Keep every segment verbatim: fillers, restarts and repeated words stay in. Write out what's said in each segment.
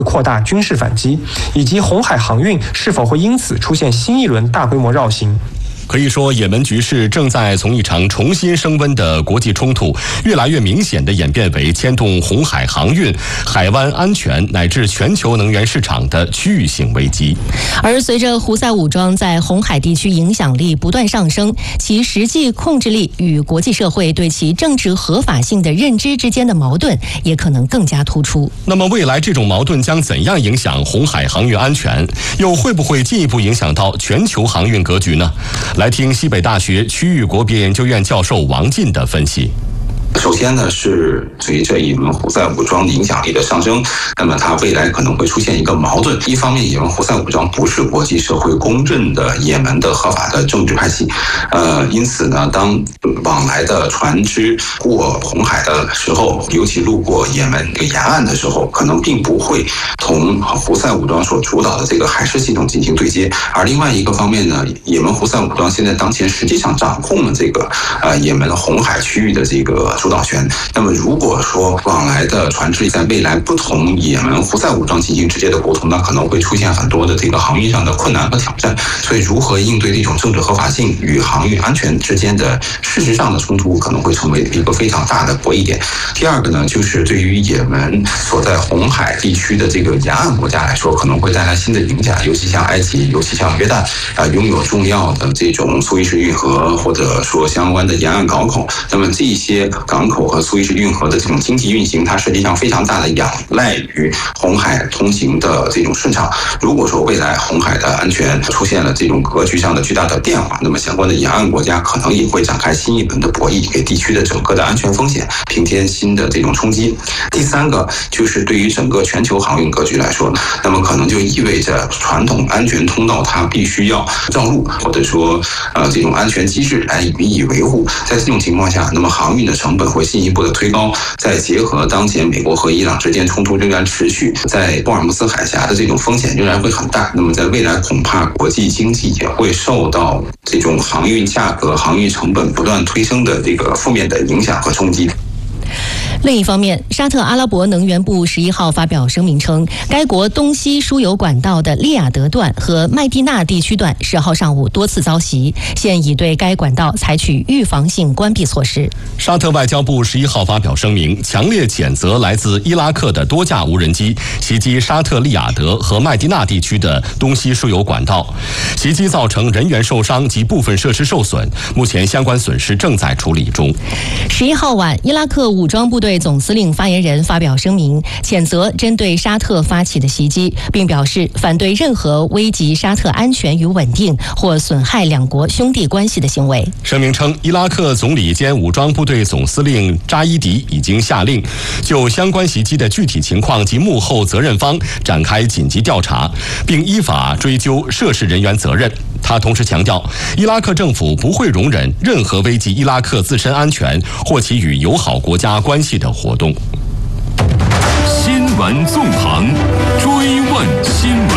扩大军事反击，以及红海航运是否会因此出现新一轮大规模绕行。 可以说，也门局势正在从一场重新升温的国际冲突，越来越明显地演变为牵动红海航运、海湾安全乃至全球能源市场的区域性危机。 而随着胡塞武装在红海地区影响力不断上升，其实际控制力与国际社会对其政治合法性的认知之间的矛盾也可能更加突出。 那么，未来这种矛盾将怎样影响红海航运安全？又会不会进一步影响到全球航运格局呢？来听西北大学区域国别研究院教授王进的分析。 首先呢，是随着也门胡塞武装影响力的上升，那么它未来可能会出现一个矛盾。一方面，也门胡塞武装不是国际社会公认的也门的合法的政治派系，呃，因此呢，当往来的船只过红海的时候，尤其路过也门这个沿岸的时候，可能并不会同胡塞武装所主导的这个海事系统进行对接。而另外一个方面呢，也门胡塞武装现在当前实际上掌控了这个呃也门红海区域的这个主导权。那么如果说往来的船只在未来不同也门胡塞武装进行直接的沟通，那可能会出现很多的这个航运上的困难和挑战。所以如何应对这种政治合法性与航运安全之间的事实上的冲突，可能会成为一个非常大的博弈点。第二个呢，就是对于也门所在红海地区的这个沿岸国家来说，可能会带来新的影响，尤其像埃及，尤其像约旦啊，拥有重要的这种苏伊士运河或者说相关的沿岸港口。那么这些港口和苏伊士运河的这种经济运行，它实际上非常大的仰赖于红海通行的这种顺畅。如果说未来红海的安全出现了这种格局上的巨大的变化，那么相关的沿岸国家可能也会展开新一轮的博弈，给地区的整个的安全风险平添新的这种冲击。第三个就是对于整个全球航运格局来说，那么可能就意味着传统安全通道它必须要绕路，或者说呃这种安全机制来予以维护。在这种情况下，那么航运的成本会进一步的推高。再结合当前美国和伊朗之间冲突仍然持续，在霍尔木兹海峡的这种风险仍然会很大。那么在未来恐怕国际经济也会受到这种航运价格、航运成本不断推升的这个负面的影响和冲击。 另一方面，沙特阿拉伯能源部十一号发表声明称，该国东西输油管道的利雅得段和麦地那地区段十号上午多次遭袭，现已对该管道采取预防性关闭措施。 沙特外交部十一号发表声明，强烈谴责来自伊拉克的多架无人机袭击沙特利雅得和麦地那地区的东西输油管道，袭击造成人员受伤及部分设施受损，目前相关损失正在处理中。 十一号晚，伊拉克武装部队总司令发言人发表声明，谴责针对沙特发起的袭击，并表示反对任何危及沙特安全与稳定或损害两国兄弟关系的行为。 声明称，伊拉克总理兼武装部队总司令扎伊迪已经下令就相关袭击的具体情况及幕后责任方展开紧急调查，并依法追究涉事人员责任。他同时强调，伊拉克政府不会容忍任何危及伊拉克自身安全或其与友好国家关系的活动。 新闻纵横，追问新闻。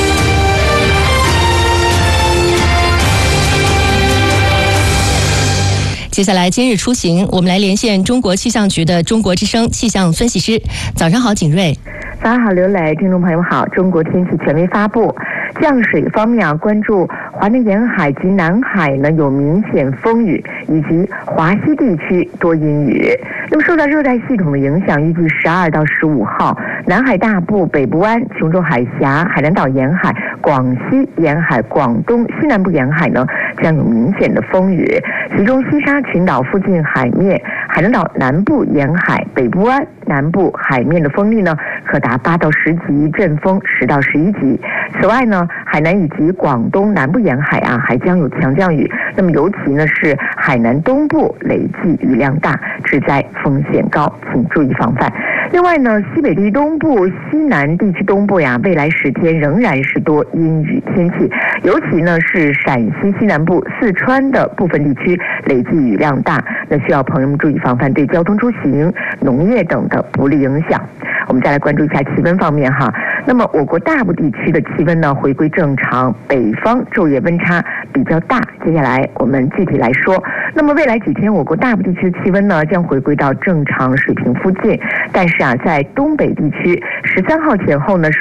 接下来今日出行，我们来连线中国气象局的中国之声气象分析师。早上好，景睿。 早上好，刘磊，听众朋友好。中国天气权威发布，降水方面啊，关注华南沿海及南海呢有明显风雨，以及华西地区多阴雨。那么受到热带系统的影响，预计十二到十五号，南海大部、北部湾、琼州海峡、海南岛沿海、广西沿海、广东西南部沿海呢将有明显的风雨，其中西沙群岛附近海面、海南岛南部沿海、北部湾南部海面的风力呢可达八到十级，阵风十到十一级。此外呢，海南以及广东南部沿海啊还将有强降雨，那么尤其呢是海南东部累计雨量大，致灾风险高，请注意防范。另外呢，西北地东部、西南地区东部呀，未来十天仍然是多阴雨天气，尤其呢是陕西西南部、四川的部分地区累计雨量大，那需要朋友们注意防范对交通出行、农业等的不利影响。我们再来关注一下气温方面哈。那么我国大部地区的气温呢回归正常，北方昼夜温差比较大。接下来我们具体来说，那么未来几天我国大部地区的气温呢将回归到正常水平附近，但是啊，在东北地区十三号前后呢。